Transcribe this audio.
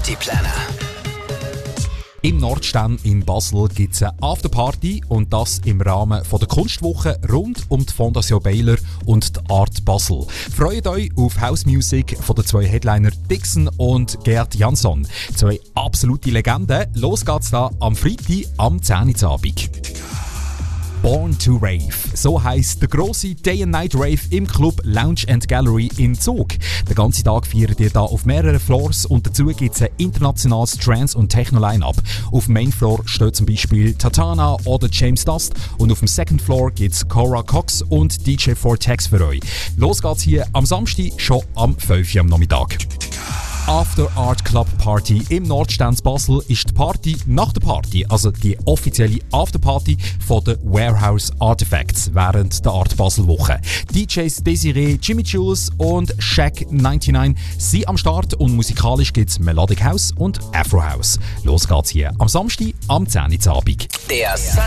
Partypläne. Im Nordstern in Basel gibt es eine Afterparty und das im Rahmen von der Kunstwoche rund um die Fondation Baylor und die Art Basel. Freut euch auf House Music von den zwei Headliner Dixon und Gerd Jansson. Zwei absolute Legenden. Los geht's da am Freitag am 10 Uhr Abend. Born to Rave. So heisst der grosse Day-and-Night-Rave im Club Lounge and Gallery in Zug. Den ganzen Tag feiert ihr da auf mehreren Floors und dazu gibt es ein internationales Trance- und Techno-Line-Up. Auf dem Main-Floor steht zum Beispiel Tatana oder James Dust und auf dem Second Floor gibt es Cora Cox und DJ Vortex für euch. Los geht's hier am Samstag schon am 5 Uhr am Nachmittag. After Art Club Party im Nordstand Basel ist die Party nach der Party, also die offizielle Afterparty von den Warehouse Artifacts während der Art Basel Woche. DJs Desiree, Jimmy Jules und Shaq99 sind am Start und musikalisch gibt es Melodic House und Afro House. Los geht's hier am Samstag am 10 Uhr Abend. Der